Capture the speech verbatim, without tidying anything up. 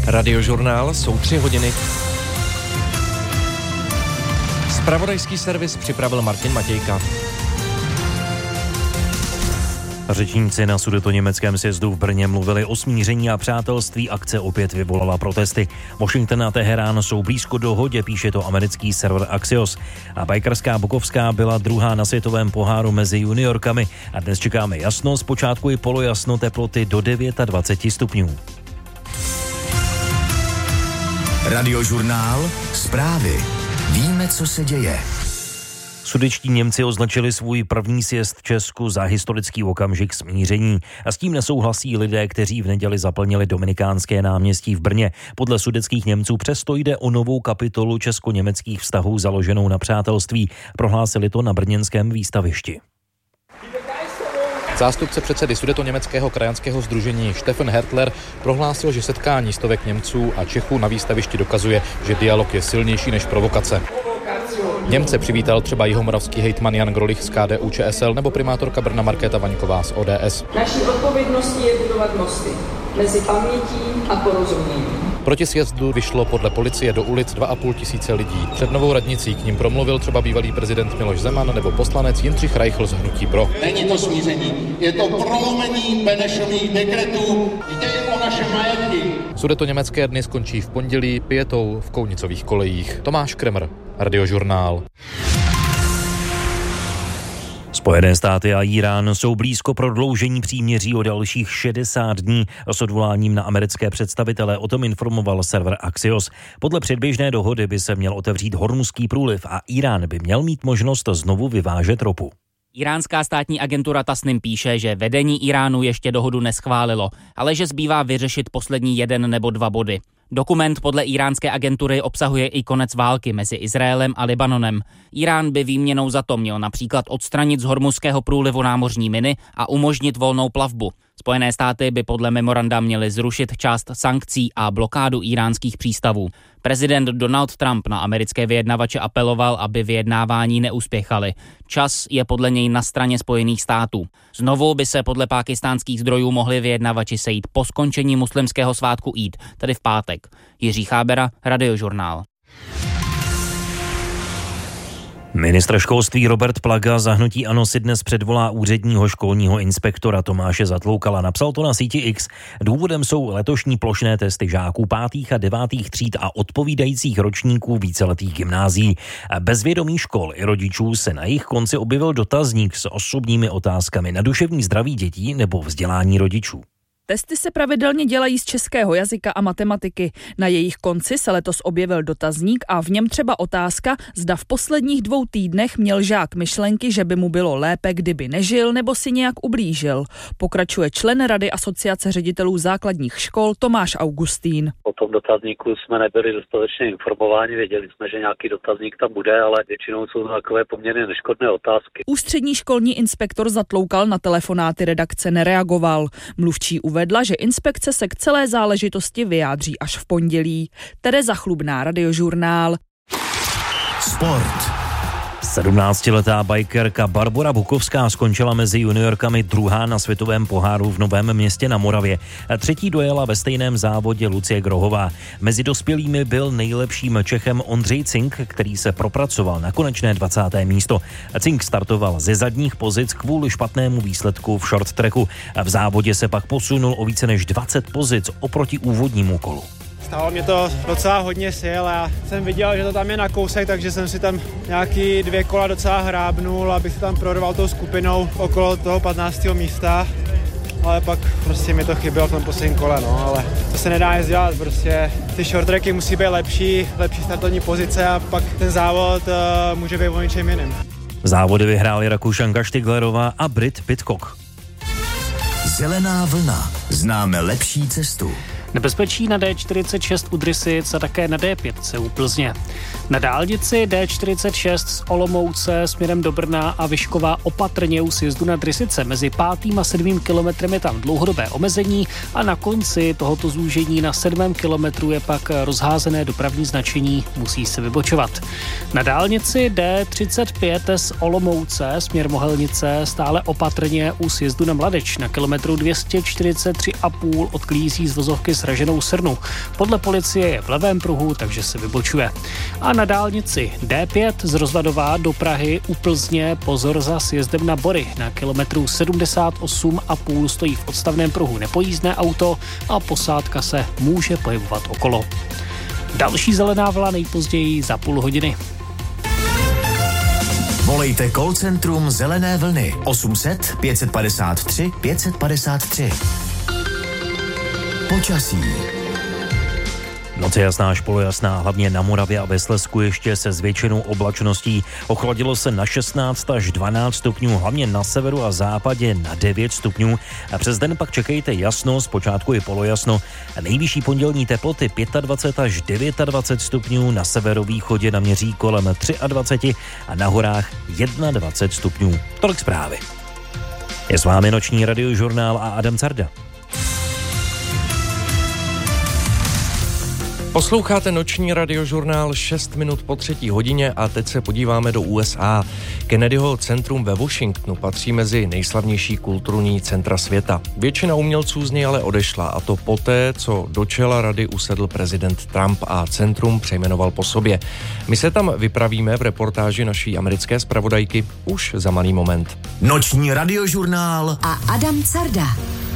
Radiožurnál, jsou tři hodiny. Zpravodajský servis připravil Martin Matějka. Řečníci na sudetoněmeckém sjezdu v Brně mluvili o smíření a přátelství. Akce opět vyvolala protesty. Washington a Teherán jsou blízko dohodě, píše to americký server Axios. A bajkarská Bukovská byla druhá na světovém poháru mezi juniorkami. A dnes čekáme jasno, zpočátku i polojasno, teploty do dvacet devět stupňů. Radiožurnál, zprávy. Víme, co se děje. Sudetští Němci označili svůj první sjezd Česku za historický okamžik smíření. A s tím nesouhlasí lidé, kteří v neděli zaplnili Dominikánské náměstí v Brně. Podle sudetských Němců přesto jde o novou kapitolu česko-německých vztahů založenou na přátelství. Prohlásili to na brněnském výstavišti. Zástupce předsedy sudetoněmeckého krajanského sdružení Stefan Hertler prohlásil, že setkání stovek Němců a Čechů na výstavišti dokazuje, že dialog je silnější než provokace. Němce přivítal třeba jihomoravský hejtman Jan Grolich z K D U Č S L nebo primátorka Brna Markéta Vaňková z O D S. Naší odpovědností je budovat mosty mezi pamětí a porozuměním. Proti sjezdu vyšlo podle policie do ulic dva a půl tisíce lidí. Před Novou radnicí k nim promluvil třeba bývalý prezident Miloš Zeman nebo poslanec Jindřich Reichl z hnutí Pro. Není to smíření, je to prolomení Benešových dekretů, jde o naše majetky. Sudetoněmecké dny skončí v pondělí pietou v Kounicových kolejích. Tomáš Kremer, Radiožurnál. Spojené státy a Irán jsou blízko prodloužení příměří o dalších šedesát dní. S odvoláním na americké představitele o tom informoval server Axios. Podle předběžné dohody by se měl otevřít Hormuzský průliv a Irán by měl mít možnost znovu vyvážet ropu. Iránská státní agentura Tasnim píše, že vedení Iránu ještě dohodu neschválilo, ale že zbývá vyřešit poslední jeden nebo dva body. Dokument podle iránské agentury obsahuje i konec války mezi Izraelem a Libanonem. Irán by výměnou za to měl například odstranit z Hormuzského průlivu námořní miny a umožnit volnou plavbu. Spojené státy by podle memoranda měly zrušit část sankcí a blokádu iránských přístavů. Prezident Donald Trump na americké vyjednavače apeloval, aby vyjednávání neuspěchali. Čas je podle něj na straně Spojených států. Znovu by se podle pákistánských zdrojů mohli vyjednavači sejít po skončení muslimského svátku Eid, tedy v pátek. Jiří Chábera, Radiožurnál. Ministr školství Robert Plaga za hnutí ANO si dnes předvolá úředního školního inspektora Tomáše Zatloukala. Napsal to na síti X. Důvodem jsou letošní plošné testy žáků pátých a devátých tříd a odpovídajících ročníků víceletých gymnázií. Bez vědomí škol i rodičů se na jejich konci objevil dotazník s osobními otázkami na duševní zdraví dětí nebo vzdělání rodičů. Testy se pravidelně dělají z českého jazyka a matematiky. Na jejich konci se letos objevil dotazník a v něm třeba otázka, zda v posledních dvou týdnech měl žák myšlenky, že by mu bylo lépe, kdyby nežil nebo si nějak ublížil. Pokračuje člen Rady Asociace ředitelů základních škol Tomáš Augustín. O tom dotazníku jsme nebyli dostatečně informováni, věděli jsme, že nějaký dotazník tam bude, ale většinou jsou takové poměrně neškodné otázky. Ústřední školní inspektor Zatloukal na telefonáty redakce nereagoval. Mluvčí uvedla, že inspekce se k celé záležitosti vyjádří až v pondělí. Tereza Chlubná, Radiožurnál. Sport. sedmnáctiletá bajkerka Barbora Bukovská skončila mezi juniorkami druhá na světovém poháru v Novém Městě na Moravě. Třetí dojela ve stejném závodě Lucie Grohová. Mezi dospělými byl nejlepším Čechem Ondřej Cink, který se propracoval na konečné dvacáté místo. Cink startoval ze zadních pozic kvůli špatnému výsledku v short tracku. V závodě se pak posunul o více než dvacet pozic oproti úvodnímu kolu. Stálo mě to docela hodně sil a jsem viděl, že to tam je na kousek, takže jsem si tam nějaký dvě kola docela hrábnul, abych se tam prorval tou skupinou okolo toho patnáctého místa. Ale pak prostě mi to chybělo v tom posledním kole, no, ale to se nedá nic dělat, prostě ty short tracky musí být lepší, lepší startovní pozice a pak ten závod uh, může být o něčem jiným. Závody vyhráli Rakušanka Štiglerová a Brit Pitcock. Zelená vlna. Známe lepší cestu. Nebezpečí na D čtyřicet šest u Drisic a také na D pět u Plzně. Na dálnici D čtyřicet šest z Olomouce směrem do Brna a Vyšková opatrně u sjezdu na Drysice. Mezi pátým a sedmým kilometrem je tam dlouhodobé omezení a na konci tohoto zúžení na sedmém kilometru je pak rozházené dopravní značení, musí se vybočovat. Na dálnici D třicet pět z Olomouce směr Mohelnice stále opatrně u sjezdu na Mladeč. Na kilometru dvě stě čtyřicet tři a půl odklízí z vozovky sraženou srnu. Podle policie je v levém pruhu, takže se vybočuje. A na dálnici D pět z Rozvadová do Prahy u Plzně pozor za sjezdem na Bory. Na kilometru sedmdesát osm a půl stojí v odstavném pruhu nepojízdné auto a posádka se může pohybovat okolo. Další zelená vlna nejpozději za půl hodiny. Volejte call centrum Zelené vlny osm set pět padesát tři pět padesát tři. Počasí. Noc je jasná až polojasná, hlavně na Moravě a ve Slezsku ještě se zvětšenou oblačností. Ochladilo se na šestnáct až dvanáct stupňů, hlavně na severu a západě na devět stupňů. A přes den pak čekejte jasno, zpočátku i polojasno. Nejvyšší pondělní teploty dvacet pět až dvacet devět stupňů, na severovýchodě naměří kolem dvacet tři a na horách dvacet jedna stupňů. Tolik zprávy. Je s vámi noční radiožurnál a Adam Carda. Posloucháte noční radiožurnál šest minut po třetí hodině a teď se podíváme do U S A. Kennedyho centrum ve Washingtonu patří mezi nejslavnější kulturní centra světa. Většina umělců z něj ale odešla, a to poté, co do čela rady usedl prezident Trump a centrum přejmenoval po sobě. My se tam vypravíme v reportáži naší americké zpravodajky už za malý moment. Noční radiožurnál a Adam Carda.